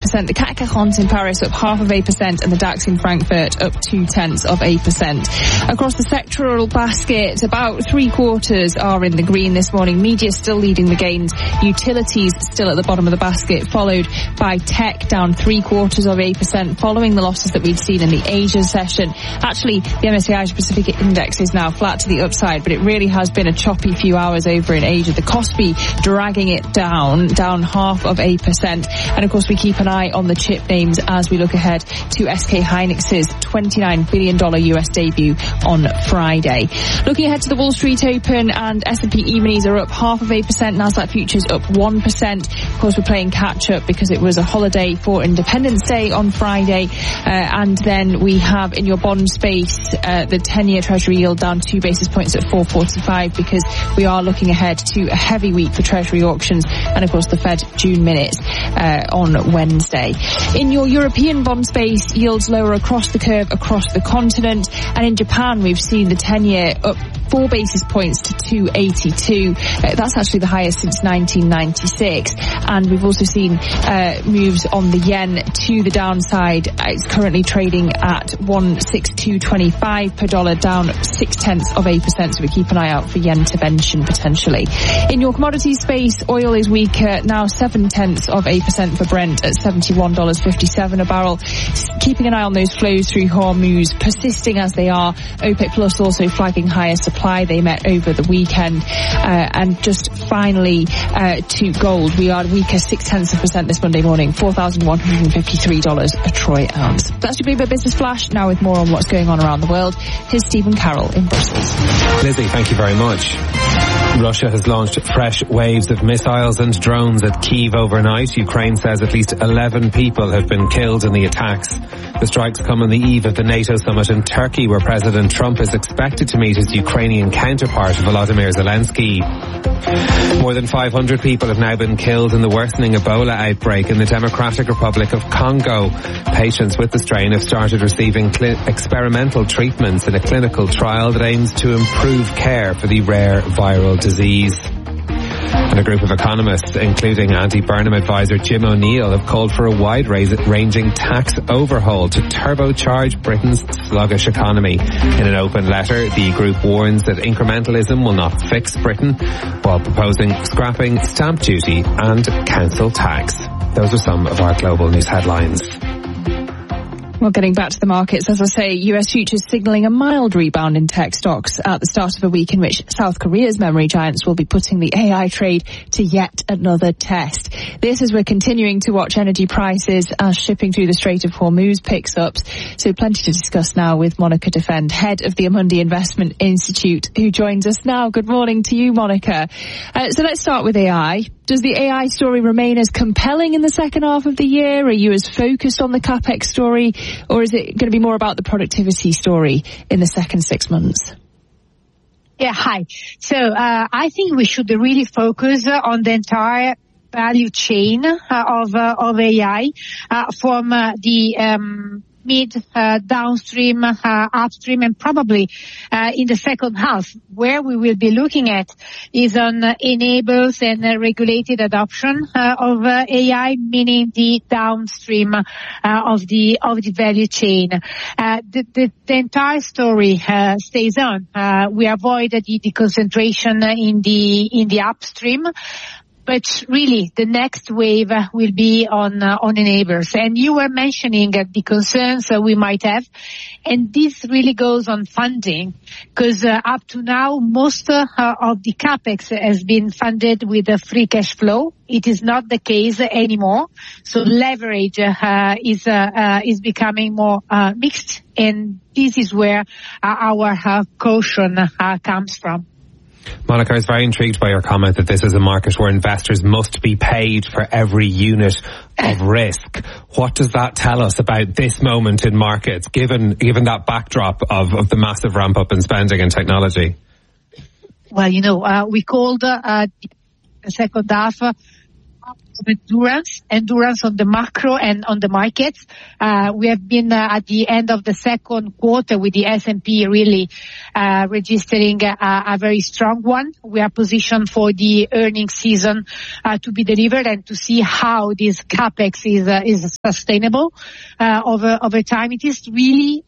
0.5%. The CAC 40 in Paris up 0.5%, and the DAX in Frankfurt up 0.2%. Across the sectoral basket, about 3/4 are in the green this morning. Media still leading the gains. Utilities still at the bottom of the basket, followed by tech down 0.75%, following the losses that we'd seen in the Asia session. Actually, the MSCI Asia Pacific Index is now flat to the upside, but it really has been a choppy few hours over in Asia. The Kospi dragging it down 0.5%. And of course, we keep an eye on the chip names as we look ahead to SK Hynix's $29 billion US debut on Friday. Looking ahead to the Wall Street Open, and S&P E-minis are up 0.5%, Nasdaq futures up 1%. Of course, we're playing catch up because it was a holiday for Independence Day on Friday. And then we have in your bond space, the 10-year Treasury yield down 2 basis points at 4.45, because we are looking ahead to a heavy week for Treasury auctions, and of course the Fed June minutes on Wednesday. In your European bond space, yields lower across the curve across the continent, and in Japan we've seen the 10-year up 4 basis points to 2.82. That's actually the highest since 1996. And we've also seen moves on the yen to the downside. It's currently trading at 162.25 per dollar, down 0.6%. So we keep an eye out for yen intervention potentially. In your commodities space, oil is weaker, now 0.7% for Brent at $71.57 a barrel. Keeping an eye on those flows through Hormuz, persisting as they are. OPEC Plus also flagging higher supply. They met over the weekend. And just finally to gold, we are weaker 0.6% this Monday morning, $4,153 a troy ounce. That's your Bloomberg Business Flash. Now with more on what's going on around the world, here's Stephen Carroll in Brussels. Lizzie, thank you very much. Russia has launched fresh waves of missiles and drones at Kyiv overnight. Ukraine says at least 11 people have been killed in the attacks. The strikes come on the eve of the NATO summit in Turkey, where President Trump is expected to meet his Ukrainian counterpart, Volodymyr Zelensky. More than 500 people have now been killed in the worsening Ebola outbreak in the Democratic Republic of Congo. Patients with the strain have started receiving experimental treatments in a clinical trial that aims to improve care for the rare viral disease. And a group of economists, including anti-Burnham advisor Jim O'Neill, have called for a wide-ranging tax overhaul to turbocharge Britain's sluggish economy. In an open letter, the group warns that incrementalism will not fix Britain, while proposing scrapping stamp duty and council tax. Those are some of our global news headlines. Well, getting back to the markets, as I say, US futures signalling a mild rebound in tech stocks at the start of a week in which South Korea's memory giants will be putting the AI trade to yet another test. This as we're continuing to watch energy prices as shipping through the Strait of Hormuz picks up. So plenty to discuss now with Monica Defend, head of the Amundi Investment Institute, who joins us now. Good morning to you, Monica. So let's start with AI. Does the AI story remain as compelling in the second half of the year? Are you as focused on the CapEx story, or is it going to be more about the productivity story in the second 6 months? Yeah, hi. So I think we should really focus on the entire value chain of AI, from the mid, downstream, upstream, and probably in the second half. Where we will be looking at is on enables and regulated adoption of AI, meaning the downstream of the value chain. The entire story stays on. We avoid the concentration in the upstream. But really, the next wave will be on enablers. And you were mentioning the concerns we might have. And this really goes on funding, because up to now, most of the CapEx has been funded with a free cash flow. It is not the case anymore. So leverage is becoming more mixed. And this is where our caution comes from. Monica, I was very intrigued by your comment that this is a market where investors must be paid for every unit of risk. What does that tell us about this moment in markets, given that backdrop of the massive ramp up in spending and technology? Well, we called the second half endurance on the macro and on the markets. We have been at the end of the second quarter with the S&P really registering a very strong one. We are positioned for the earnings season to be delivered and to see how this capex is sustainable over time. It is really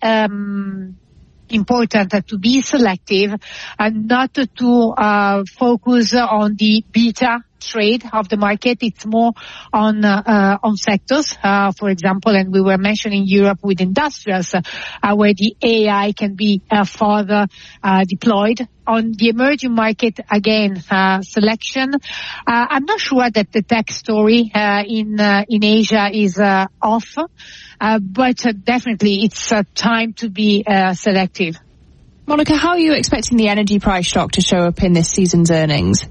important to be selective and not to focus on the beta trade of the market. It's more on sectors, for example, and we were mentioning Europe with industrials, where the AI can be further deployed. On the emerging market, again, selection. I'm not sure that the tech story in Asia is off, but definitely it's time to be selective. Monica, how are you expecting the energy price shock to show up in this season's earnings?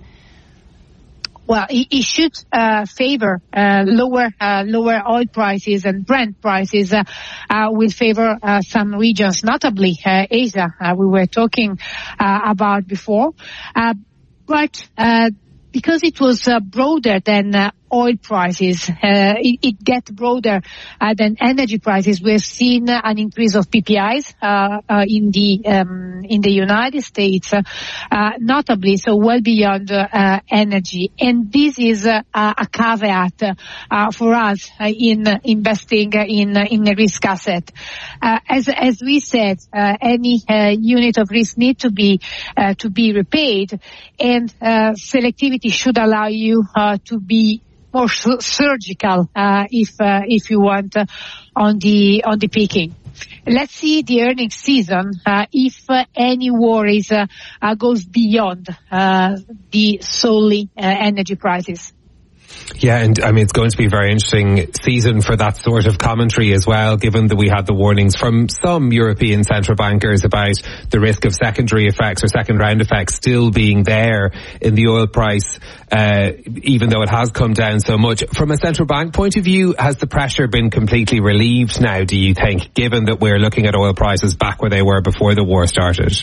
Well, it should favor lower oil prices, and Brent prices will favor some regions, notably Asia, we were talking about before. But because it was broader than oil prices, it gets broader than energy prices. We've seen an increase of PPIs in the United States, notably, so well beyond energy. And this is a caveat for us in investing in a risk asset. As we said, any unit of risk need to be repaid, and selectivity should allow you to be more surgical, if you want, on the picking. Let's see the earnings season, if any worries goes beyond the solely energy prices. Yeah, and I mean, it's going to be a very interesting season for that sort of commentary as well, given that we had the warnings from some European central bankers about the risk of secondary effects or second round effects still being there in the oil price, even though it has come down so much. From a central bank point of view, has the pressure been completely relieved now, do you think, given that we're looking at oil prices back where they were before the war started?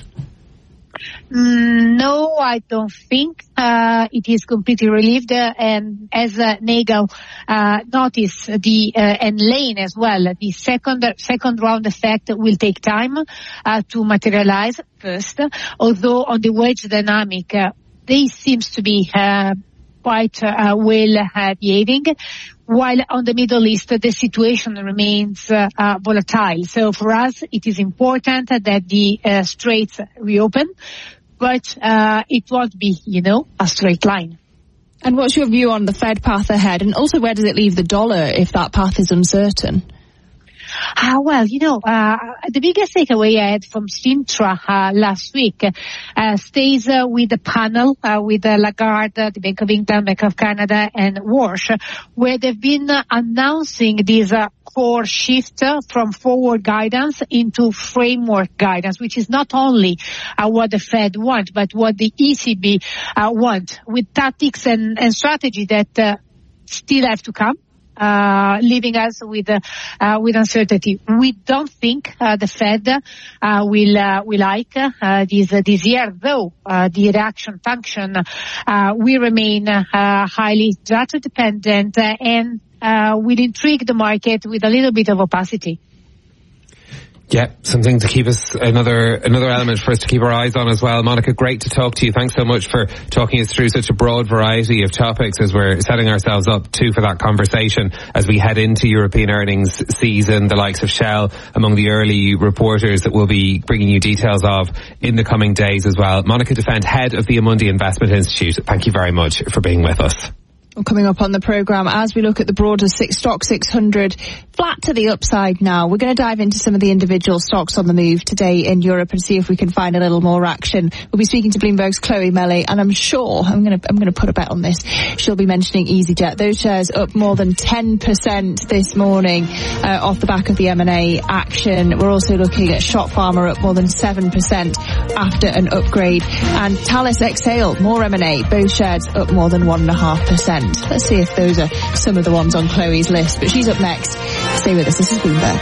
No, I don't think it is completely relieved. And as Nagel noticed, and Lane as well, the second round effect will take time to materialize first. Although on the wage dynamic, they seems to be quite well behaving. While on the Middle East, the situation remains volatile. So for us, it is important that the straits reopen, but it won't be, a straight line. And what's your view on the Fed path ahead? And also, where does it leave the dollar if that path is uncertain? Well, the biggest takeaway I had from Sintra last week stays with the panel with Lagarde, the Bank of England, Bank of Canada, and Walsh, where they've been announcing this core shift from forward guidance into framework guidance, which is not only what the Fed wants, but what the ECB want, with tactics and strategy that still have to come. Leaving us with uncertainty. We don't think the Fed will like this year, though the reaction function will remain highly data dependent and will intrigue the market with a little bit of opacity. Yeah, something to keep us, another element for us to keep our eyes on as well. Monica, great to talk to you. Thanks so much for talking us through such a broad variety of topics as we're setting ourselves up too for that conversation as we head into European earnings season, the likes of Shell among the early reporters that we'll be bringing you details of in the coming days as well. Monica Defend, head of the Amundi Investment Institute, thank you very much for being with us. Coming up on the programme, as we look at the broader stock 600, flat to the upside now. We're going to dive into some of the individual stocks on the move today in Europe and see if we can find a little more action. We'll be speaking to Bloomberg's Chloe Mellet, and I'm sure I'm going to put a bet on this. She'll be mentioning EasyJet. Those shares up more than 10% this morning off the back of the M&A action. We're also looking at Schott Pharma up more than 7% after an upgrade, and Thales Exhale, more M&A, both shares up more than 1.5%. Let's see if those are some of the ones on Chloe's list. But she's up next. Stay with us. This is Bloomberg.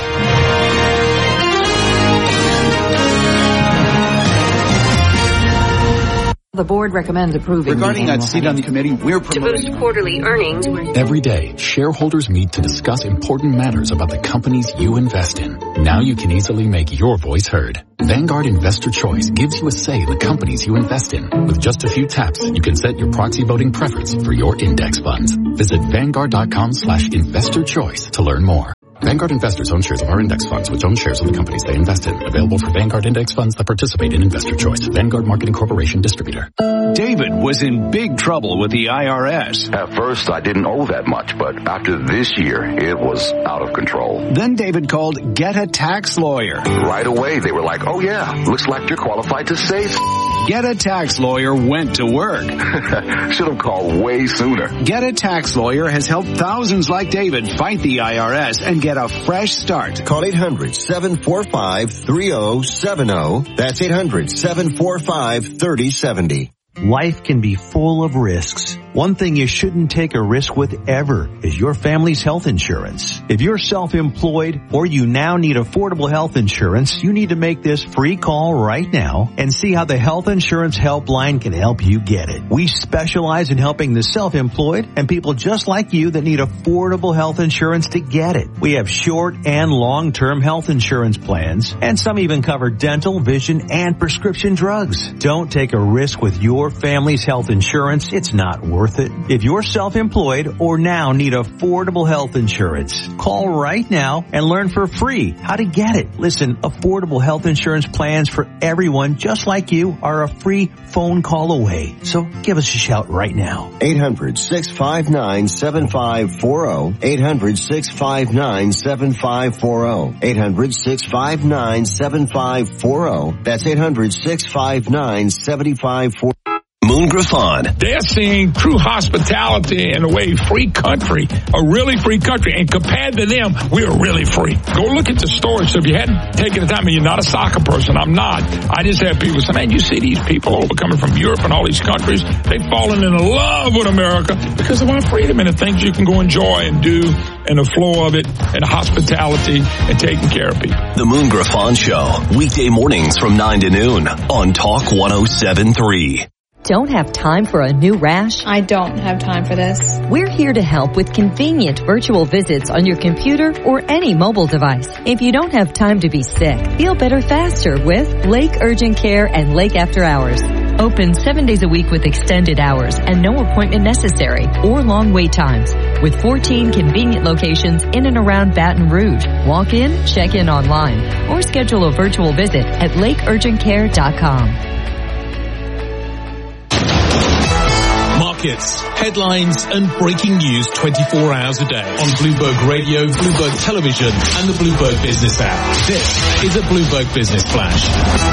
The board recommends approving. Regarding that seat on the committee, we're promoting to boost quarterly earnings. Every day, shareholders meet to discuss important matters about the companies you invest in. Now you can easily make your voice heard. Vanguard Investor Choice gives you a say in the companies you invest in. With just a few taps, you can set your proxy voting preference for your index funds. Visit Vanguard.com/investor choice to learn more. Vanguard investors own shares of our index funds, which own shares of the companies they invest in. Available for Vanguard index funds that participate in Investor Choice. Vanguard Marketing Corporation distributor. David was in big trouble with the IRS. At first, I didn't owe that much, but after this year, it was out of control. Then David called Get a Tax Lawyer. Right away, they were like, oh yeah, looks like you're qualified to save. Get a Tax Lawyer went to work. Should have called way sooner. Get a Tax Lawyer has helped thousands like David fight the IRS and get a fresh start. Call 800-745-3070. That's 800-745-3070. Life can be full of risks. One thing you shouldn't take a risk with ever is your family's health insurance. If you're self-employed or you now need affordable health insurance, you need to make this free call right now and see how the Health Insurance Helpline can help you get it. We specialize in helping the self-employed and people just like you that need affordable health insurance to get it. We have short and long-term health insurance plans, and some even cover dental, vision, and prescription drugs. Don't take a risk with your family's health insurance. It's not worth it. If you're self-employed or now need affordable health insurance, call right now and learn for free how to get it. Listen, affordable health insurance plans for everyone just like you are a free phone call away. So give us a shout right now. 800-659-7540. 800-659-7540. 800-659-7540. That's 800-659-7540. Moon Griffon. They're seeing true hospitality in a way, free country, a really free country. And compared to them, we're really free. Go look at the stores. So if you hadn't taken the time, and you're not a soccer person, I'm not. I just have people say, man, you see these people over coming from Europe and all these countries. They've fallen in love with America because they want freedom and the things you can go enjoy and do and the flow of it and hospitality and taking care of people. The Moon Griffon Show, weekday mornings from 9 to noon on Talk 107.3. Don't have time for a new rash? I don't have time for this. We're here to help with convenient virtual visits on your computer or any mobile device. If you don't have time to be sick, feel better faster with Lake Urgent Care and Lake After Hours. Open 7 days a week with extended hours and no appointment necessary or long wait times. With 14 convenient locations in and around Baton Rouge. Walk in, check in online, or schedule a virtual visit at lakeurgentcare.com. Markets, headlines and breaking news 24 hours a day on Bloomberg Radio, Bloomberg Television and the Bloomberg Business app. This is a Bloomberg Business Flash.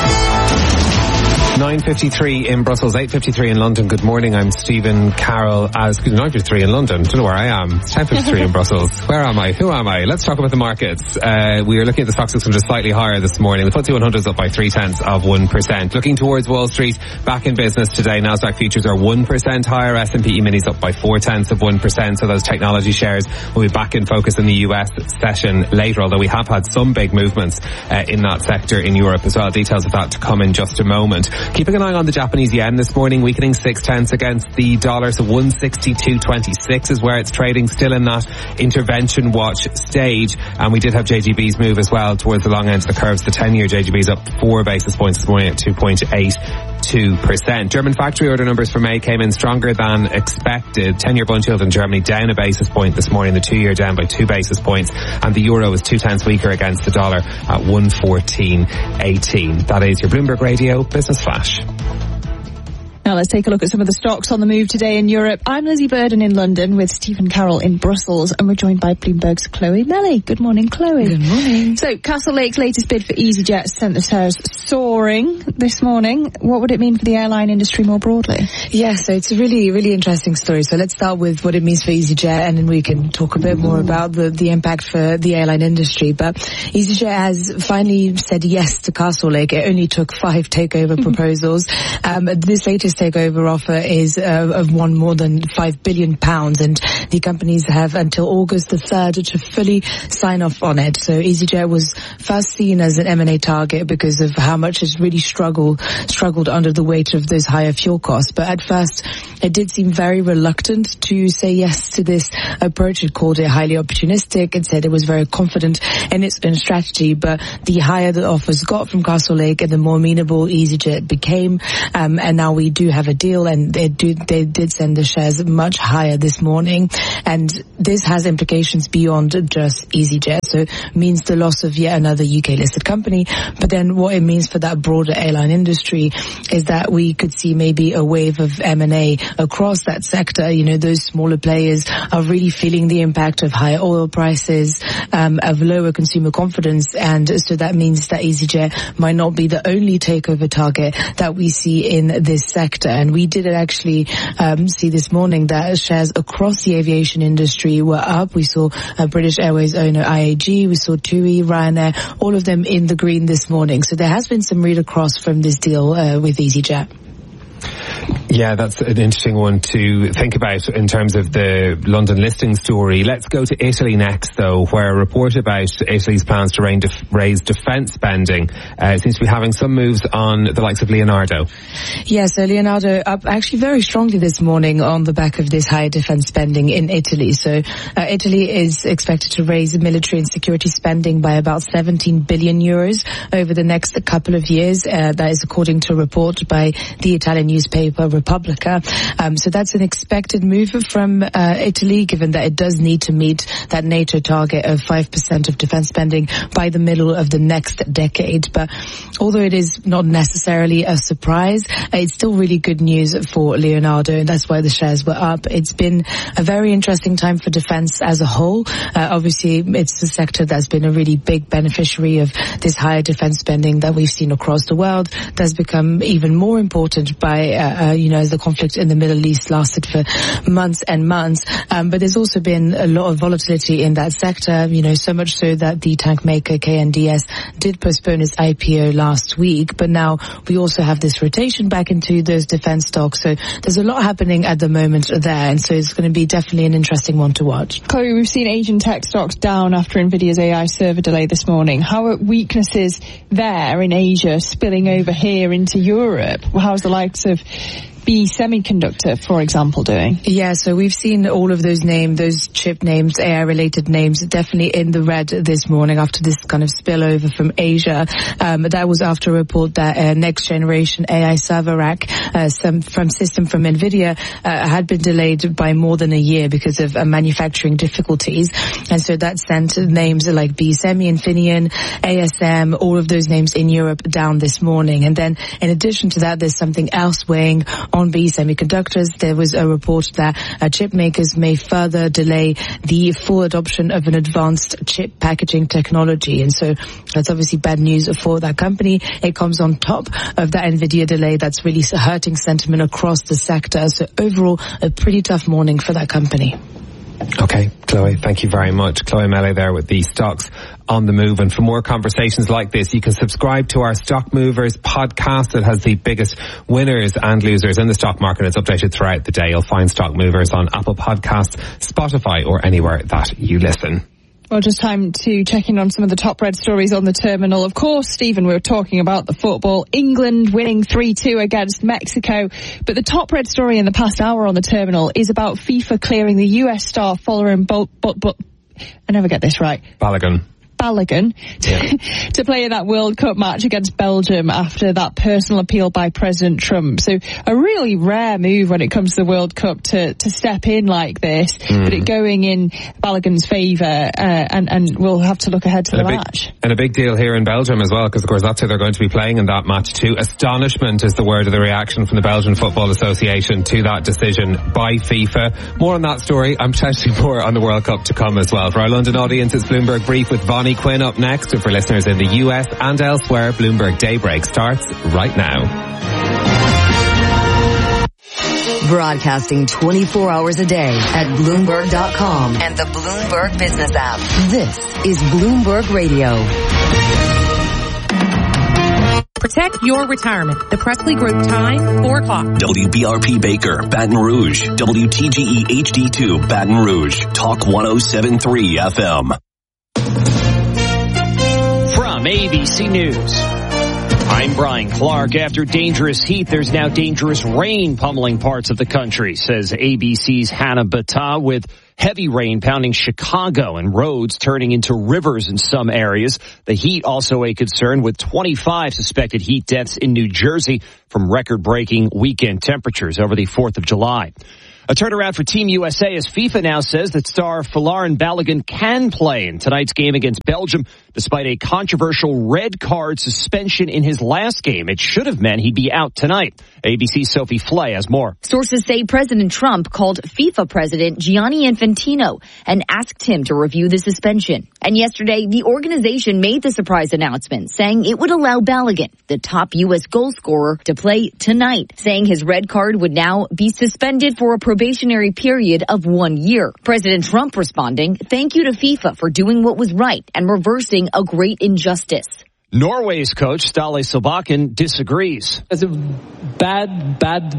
9:53 in Brussels, 8:53 in London. Good morning, I'm Stephen Carroll. 9:53 in London. Don't know where I am. It's 10:53 in Brussels. Where am I? Who am I? Let's talk about the markets. We are looking at the stock 600 slightly higher this morning. The FTSE 100 is up by 0.3%. Looking towards Wall Street, back in business today. Nasdaq futures are 1% higher. S&P E-minis up by 0.4%. So those technology shares will be back in focus in the US session later, although we have had some big movements in that sector in Europe as well. Details of that to come in just a moment. Keeping an eye on the Japanese yen this morning, weakening 0.6 against the dollar, so 162.26 is where it's trading, still in that intervention watch stage. And we did have JGB's move as well towards the long end of the curves. The 10-year JGB's up 4 basis points this morning at 2.82%. German factory order numbers for May came in stronger than expected. 10-year bund yield in Germany down a basis point this morning, the 2-year down by 2 basis points, and the euro was 0.2 weaker against the dollar at 114.18. That is your Bloomberg Radio Business Flash. Now let's take a look at some of the stocks on the move today in Europe. I'm Lizzie Burden in London with Stephen Carroll in Brussels, and we're joined by Bloomberg's Chloe Melly. Good morning, Chloe. Good morning. So Castle Lake's latest bid for EasyJet sent the shares soaring this morning. What would it mean for the airline industry more broadly? Yeah, so it's a really, really interesting story. So let's start with what it means for EasyJet, and then we can talk a bit more about the impact for the airline industry. But EasyJet has finally said yes to Castle Lake. It only took 5 takeover proposals. This latest takeover offer is of one more than £5 billion, and the companies have until August the 3rd to fully sign off on it. So EasyJet was first seen as an M&A target because of how much it's really struggled under the weight of those higher fuel costs. But at first, it did seem very reluctant to say yes to this approach. It called it highly opportunistic. It said it was very confident in its own strategy. But the higher the offers got from Castlelake and the more amenable EasyJet became, and now we do have a deal, and they did send the shares much higher this morning. And this has implications beyond just EasyJet. So it means the loss of yet another UK listed company. But then what it means for that broader airline industry is that we could see maybe a wave of M&A across that sector. You know, those smaller players are really feeling the impact of higher oil prices, of lower consumer confidence. And so that means that EasyJet might not be the only takeover target that we see in this sector. And we did actually see this morning that shares across the aviation industry were up. We saw British Airways owner IAG, we saw TUI, Ryanair, all of them in the green this morning. So there has been some read across from this deal with EasyJet. Yeah, that's an interesting one to think about in terms of the London listing story. Let's go to Italy next, though, where a report about Italy's plans to raise defence spending seems to be having some moves on the likes of Leonardo. Yeah, so Leonardo up actually very strongly this morning on the back of this high defence spending in Italy. So Italy is expected to raise military and security spending by about 17 billion euros over the next couple of years. That is according to a report by the Italian newspaper Repubblica. So that's an expected move from Italy, given that it does need to meet that NATO target of 5% of defence spending by the middle of the next decade. But although it is not necessarily a surprise, it's still really good news for Leonardo, and that's why the shares were up. It's been a very interesting time for defence as a whole. Obviously, it's a sector that's been a really big beneficiary of this higher defence spending that we've seen across the world. That's become even more important by as the conflict in the Middle East lasted for months and months. But there's also been a lot of volatility in that sector, so much so that the tank maker KNDS did postpone its IPO last week. But now we also have this rotation back into those defense stocks. So there's a lot happening at the moment there. And so it's going to be definitely an interesting one to watch. Chloe, we've seen Asian tech stocks down after Nvidia's AI server delay this morning. How are weaknesses there in Asia spilling over here into Europe? How's the likes of B Semiconductor, for example, doing? Yeah, so we've seen all of those names, those chip names, AI-related names, definitely in the red this morning after this kind of spillover from Asia. That was after a report that next-generation AI server rack system from Nvidia had been delayed by more than a year because of manufacturing difficulties. And so that sent names like B Semi, Infineon, ASM, all of those names in Europe down this morning. And then in addition to that, there's something else weighing on B Semiconductors. There was a report that chip makers may further delay the full adoption of an advanced chip packaging technology. And so that's obviously bad news for that company. It comes on top of that Nvidia delay that's really hurting sentiment across the sector. So overall, a pretty tough morning for that company. Okay, Chloe, thank you very much. Chloe Mele there with the stocks on the move. And for more conversations like this, you can subscribe to our Stock Movers podcast that has the biggest winners and losers in the stock market. It's updated throughout the day. You'll find Stock Movers on Apple Podcasts, Spotify, or anywhere that you listen. Well, just time to check in on some of the top red stories on the terminal. Of course, Stephen, we were talking about the football. England winning 3-2 against Mexico. But the top red story in the past hour on the terminal is about FIFA clearing the US star following I never get this right. Balogun to play in that World Cup match against Belgium after that personal appeal by President Trump. So a really rare move when it comes to the World Cup to step in like this, but it going in Balogun's favour, and we'll have to look ahead to the match. And a big deal here in Belgium as well, because of course that's who they're going to be playing in that match too. Astonishment is the word of the reaction from the Belgian Football Association to that decision by FIFA. More on that story, I'm potentially more on the World Cup to come as well. For our London audience, it's Bloomberg Brief with Bonnie Quinn up next, and for listeners in the US and elsewhere, Bloomberg Daybreak starts right now. Broadcasting 24 hours a day at Bloomberg.com and the Bloomberg Business app. This is Bloomberg Radio. Protect your retirement. The Presley Group time, 4 o'clock. WBRP Baker, Baton Rouge. WTGE HD2, Baton Rouge. Talk 107.3 FM. From ABC News, I'm Brian Clark. After dangerous heat, there's now dangerous rain pummeling parts of the country, says ABC's Hannah Battah, with heavy rain pounding Chicago and roads turning into rivers in some areas. The heat also a concern, with 25 suspected heat deaths in New Jersey from record-breaking weekend temperatures over the 4th of July. A turnaround for Team USA as FIFA now says that star Folarin Balogun can play in tonight's game against Belgium despite a controversial red card suspension in his last game. It should have meant he'd be out tonight. ABC's Sophie Flay has more. Sources say President Trump called FIFA President Gianni Infantino and asked him to review the suspension. And yesterday, the organization made the surprise announcement saying it would allow Balogun, the top U.S. goal scorer, to play tonight, saying his red card would now be suspended for a probationary period of 1 year. President Trump responding, "Thank you to FIFA for doing what was right and reversing a great injustice." Norway's coach, Ståle Solbakken, disagrees. It's a bad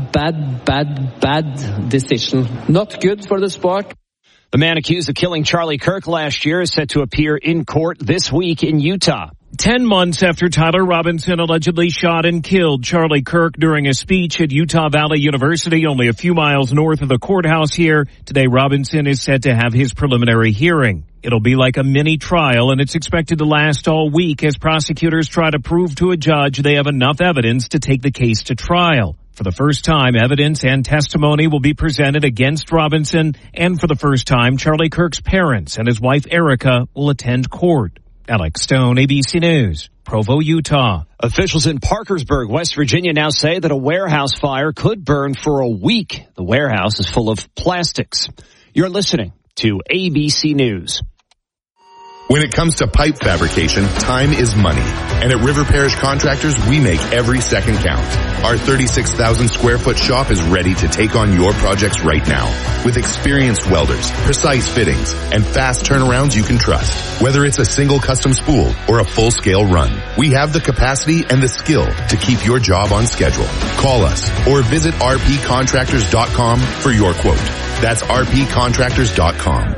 decision. Not good for the sport. The man accused of killing Charlie Kirk last year is set to appear in court this week in Utah. 10 months after Tyler Robinson allegedly shot and killed Charlie Kirk during a speech at Utah Valley University, only a few miles north of the courthouse here, today Robinson is set to have his preliminary hearing. It'll be like a mini trial, and it's expected to last all week as prosecutors try to prove to a judge they have enough evidence to take the case to trial. For the first time, evidence and testimony will be presented against Robinson, and for the first time, Charlie Kirk's parents and his wife Erica will attend court. Alex Stone, ABC News, Provo, Utah. Officials in Parkersburg, West Virginia now say that a warehouse fire could burn for a week. The warehouse is full of plastics. You're listening to ABC News. When it comes to pipe fabrication, time is money. And at River Parish Contractors, we make every second count. Our 36,000 square foot shop is ready to take on your projects right now. With experienced welders, precise fittings, and fast turnarounds you can trust. Whether it's a single custom spool or a full-scale run, we have the capacity and the skill to keep your job on schedule. Call us or visit rpcontractors.com for your quote. That's rpcontractors.com.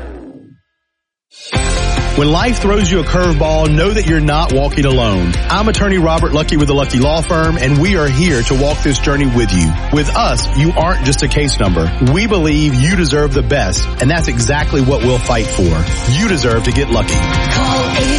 When life throws you a curveball, know that you're not walking alone. I'm attorney Robert Lucky with the Lucky Law Firm, and we are here to walk this journey with you. With us, you aren't just a case number. We believe you deserve the best, and that's exactly what we'll fight for. You deserve to get lucky. Call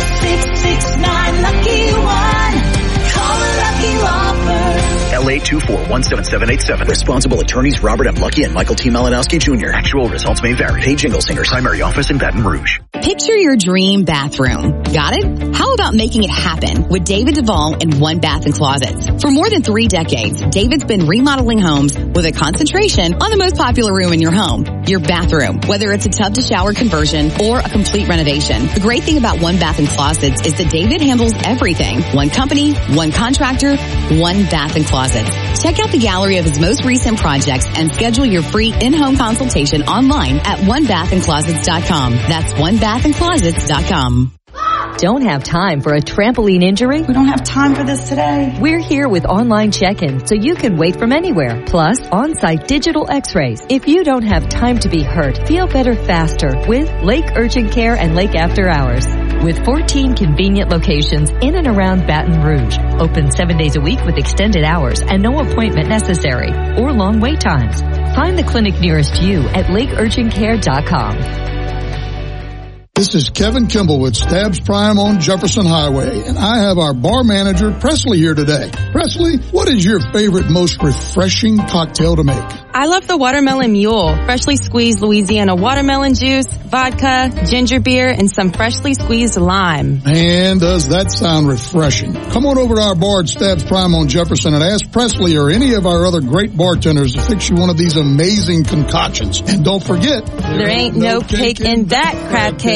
866-9-LUCKY-1. Call the Lucky Law Firm. LA2417787. Responsible attorneys Robert M. Lucky and Michael T. Malinowski Jr. Actual results may vary. Page Inglesinger, primary office in Baton Rouge. Picture your dream bathroom. Got it? How about making it happen with David Duvall and One Bath and Closets? For more than 3 decades, David's been remodeling homes with a concentration on the most popular room in your home, your bathroom, whether it's a tub to shower conversion or a complete renovation. The great thing about One Bath and Closets is that David handles everything. One company, one contractor, One Bath and Closets. Check out the gallery of his most recent projects and schedule your free in-home consultation online at onebathandclosets.com. That's onebathandclosets.com. Don't have time for a trampoline injury? We don't have time for this today. We're here with online check-in so you can wait from anywhere. Plus, on-site digital x-rays. If you don't have time to be hurt, feel better faster with Lake Urgent Care and Lake After Hours. With 14 convenient locations in and around Baton Rouge. Open 7 days a week with extended hours and no appointment necessary or long wait times. Find the clinic nearest you at lakeurgentcare.com. This is Kevin Kimball with Stabs Prime on Jefferson Highway, and I have our bar manager, Presley, here today. Presley, what is your favorite, most refreshing cocktail to make? I love the Watermelon Mule. Freshly squeezed Louisiana watermelon juice, vodka, ginger beer, and some freshly squeezed lime. Man, does that sound refreshing. Come on over to our bar at Stabs Prime on Jefferson and ask Presley or any of our other great bartenders to fix you one of these amazing concoctions. And don't forget, there ain't no cake in that crab cake.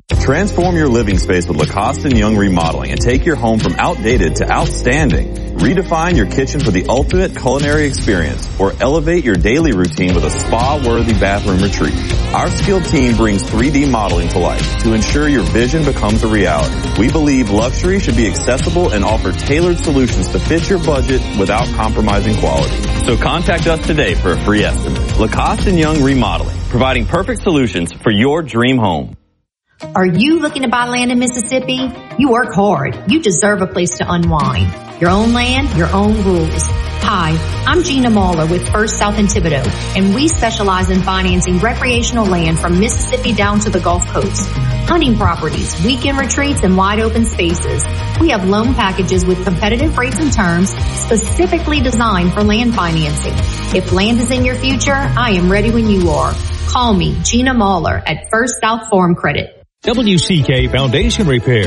Transform your living space with Lacoste & Young Remodeling and take your home from outdated to outstanding. Redefine your kitchen for the ultimate culinary experience or elevate your daily routine with a spa-worthy bathroom retreat. Our skilled team brings 3D modeling to life to ensure your vision becomes a reality. We believe luxury should be accessible and offer tailored solutions to fit your budget without compromising quality. So contact us today for a free estimate. Lacoste & Young Remodeling, providing perfect solutions for your dream home. Are you looking to buy land in Mississippi? You work hard. You deserve a place to unwind. Your own land, your own rules. Hi, I'm Gina Mahler with First South in Thibodaux, and we specialize in financing recreational land from Mississippi down to the Gulf Coast. Hunting properties, weekend retreats, and wide open spaces. We have loan packages with competitive rates and terms specifically designed for land financing. If land is in your future, I am ready when you are. Call me, Gina Mahler, at First South Farm Credit. WCK Foundation Repair.